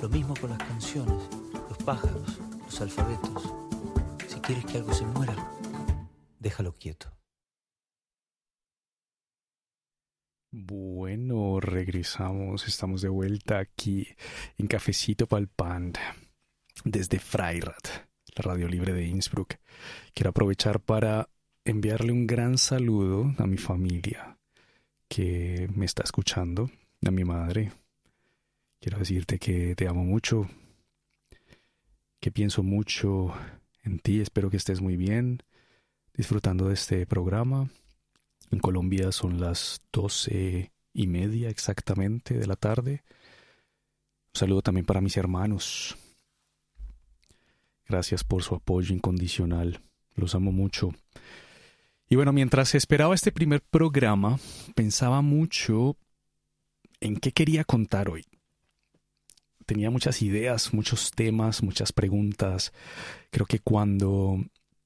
Lo mismo con las canciones, los pájaros, los alfabetos. Si quieres que algo se muera, déjalo quieto. Bueno, regresamos, estamos de vuelta aquí en Cafecito Pal Pan desde Freirad, la radio libre de Innsbruck. Quiero aprovechar para enviarle un gran saludo a mi familia que me está escuchando, a mi madre. Quiero decirte que te amo mucho, que pienso mucho en ti, espero que estés muy bien, disfrutando de este programa. En Colombia son las 12:30 exactamente de la tarde. Un saludo también para mis hermanos. Gracias por su apoyo incondicional. Los amo mucho. Y bueno, mientras esperaba este primer programa, pensaba mucho en qué quería contar hoy. Tenía muchas ideas, muchos temas, muchas preguntas. Creo que cuando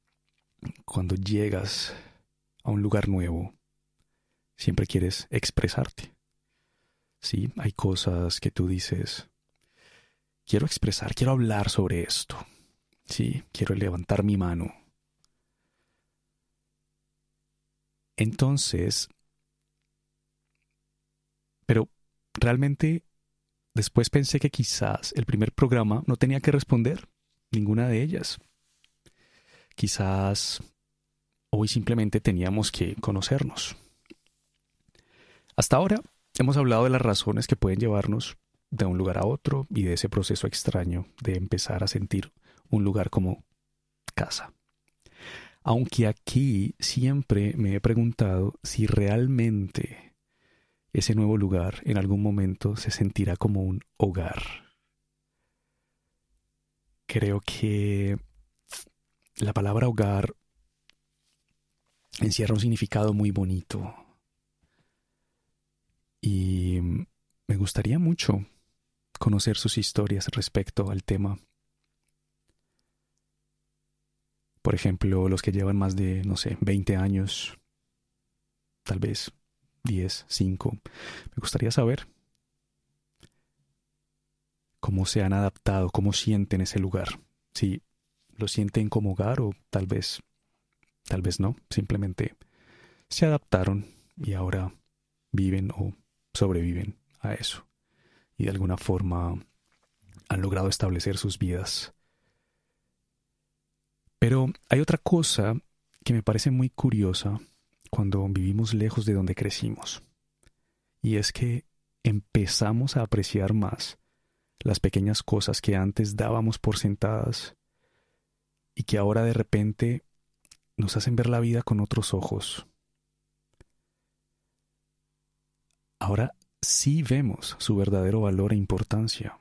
llegas a un lugar nuevo, siempre quieres expresarte. Sí, hay cosas que tú dices, quiero expresar, quiero hablar sobre esto. Sí, quiero levantar mi mano. Entonces, pero realmente después pensé que quizás el primer programa no tenía que responder ninguna de ellas. Quizás hoy simplemente teníamos que conocernos. Hasta ahora hemos hablado de las razones que pueden llevarnos de un lugar a otro y de ese proceso extraño de empezar a sentir un lugar como casa. Aunque aquí siempre me he preguntado si realmente ese nuevo lugar en algún momento se sentirá como un hogar. Creo que la palabra hogar encierra un significado muy bonito. Y me gustaría mucho conocer sus historias respecto al tema. Por ejemplo, los que llevan más de, 20 años, tal vez 10, 5. Me gustaría saber cómo se han adaptado, cómo sienten ese lugar. Si lo sienten como hogar o tal vez no. Simplemente se adaptaron y ahora viven o sobreviven a eso. Y de alguna forma han logrado establecer sus vidas. Pero hay otra cosa que me parece muy curiosa cuando vivimos lejos de donde crecimos. Y es que empezamos a apreciar más las pequeñas cosas que antes dábamos por sentadas y que ahora de repente nos hacen ver la vida con otros ojos. Ahora sí vemos su verdadero valor e importancia.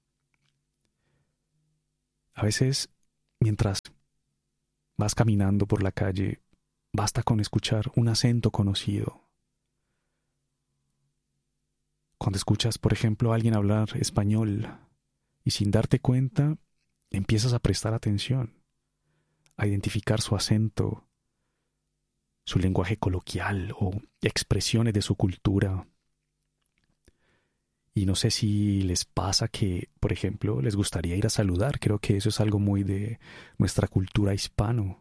A veces, mientras vas caminando por la calle, basta con escuchar un acento conocido. Cuando escuchas, por ejemplo, a alguien hablar español y sin darte cuenta, empiezas a prestar atención, a identificar su acento, su lenguaje coloquial o expresiones de su cultura. Y no sé si les pasa que, por ejemplo, les gustaría ir a saludar. Creo que eso es algo muy de nuestra cultura hispana.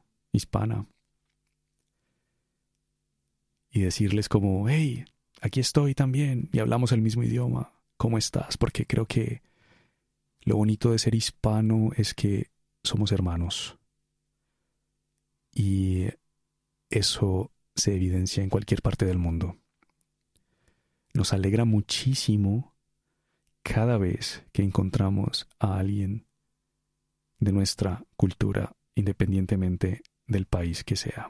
Y decirles como, hey, aquí estoy también y hablamos el mismo idioma. ¿Cómo estás? Porque creo que lo bonito de ser hispano es que somos hermanos. Y eso se evidencia en cualquier parte del mundo. Nos alegra muchísimo cada vez que encontramos a alguien de nuestra cultura, independientemente del país que sea.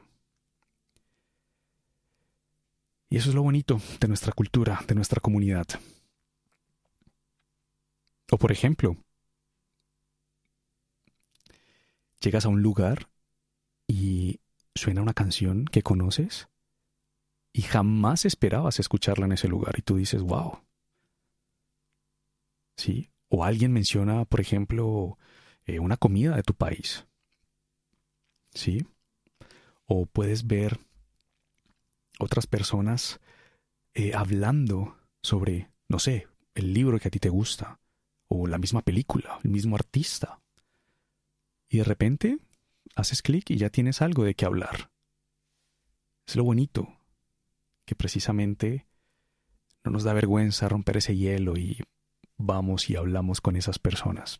Y eso es lo bonito de nuestra cultura, de nuestra comunidad. O por ejemplo, llegas a un lugar y suena una canción que conoces y jamás esperabas escucharla en ese lugar y tú dices, wow. ¿Sí? O alguien menciona, por ejemplo, una comida de tu país. ¿Sí? O puedes ver otras personas hablando sobre, no sé, el libro que a ti te gusta, o o la misma película, el mismo artista. Y de repente haces clic y ya tienes algo de qué hablar. Es lo bonito, que precisamente no nos da vergüenza romper ese hielo y vamos y hablamos con esas personas.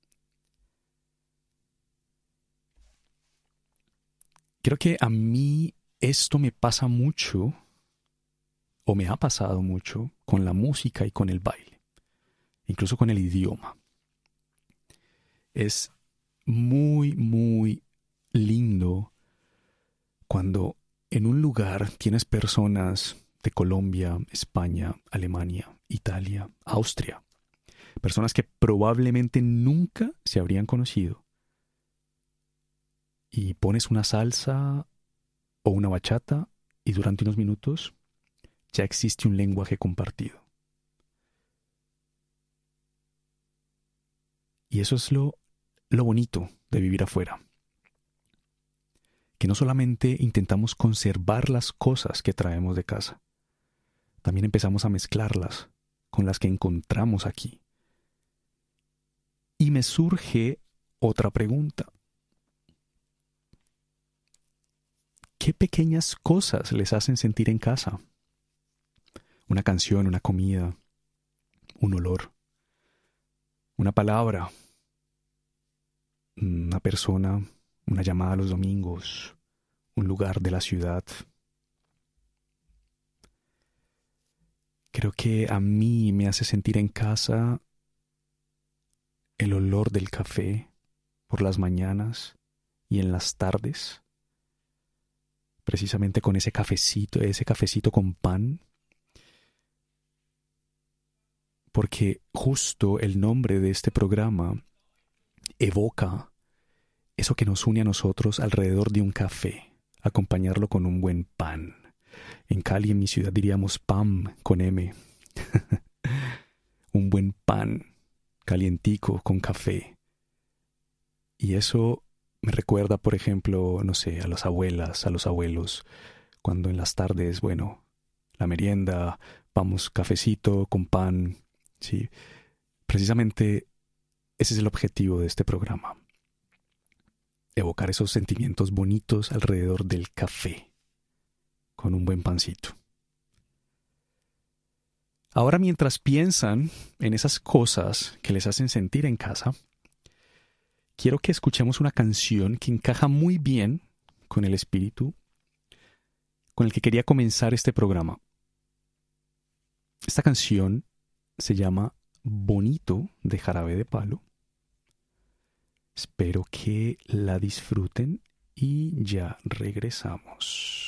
Creo que a mí esto me pasa mucho, o me ha pasado mucho, con la música y con el baile, incluso con el idioma. Es muy, muy lindo cuando en un lugar tienes personas de Colombia, España, Alemania, Italia, Austria, personas que probablemente nunca se habrían conocido, y pones una salsa o una bachata y durante unos minutos ya existe un lenguaje compartido. Y eso es lo bonito de vivir afuera. Que no solamente intentamos conservar las cosas que traemos de casa, también empezamos a mezclarlas con las que encontramos aquí. Y me surge otra pregunta. ¿Qué pequeñas cosas les hacen sentir en casa? Una canción, una comida, un olor, una palabra, una persona, una llamada los domingos, un lugar de la ciudad. Creo que a mí me hace sentir en casa el olor del café por las mañanas y en las tardes, precisamente con ese cafecito con pan, porque justo el nombre de este programa evoca eso que nos une a nosotros alrededor de un café, acompañarlo con un buen pan. En Cali, en mi ciudad, diríamos pan con M. Un buen pan calientico con café. Y eso me recuerda, por ejemplo, no sé, a las abuelas, a los abuelos, cuando en las tardes, bueno, la merienda, vamos cafecito con pan, ¿sí? Precisamente ese es el objetivo de este programa. Evocar esos sentimientos bonitos alrededor del café, con un buen pancito. Ahora, mientras piensan en esas cosas que les hacen sentir en casa, quiero que escuchemos una canción que encaja muy bien con el espíritu con el que quería comenzar este programa. Esta canción se llama Bonito, de Jarabe de Palo. Espero que la disfruten y ya regresamos.